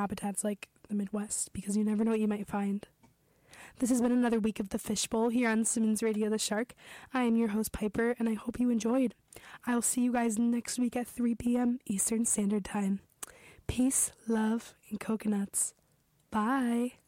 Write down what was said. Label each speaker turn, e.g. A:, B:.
A: habitats like the Midwest, because you never know what you might find. This has been another week of the Fishbowl here on Simmons Radio The Shark. I am your host, Piper, and I hope you enjoyed. I'll see you guys next week at 3 p.m. Eastern Standard Time. Peace, love, and coconuts. Bye.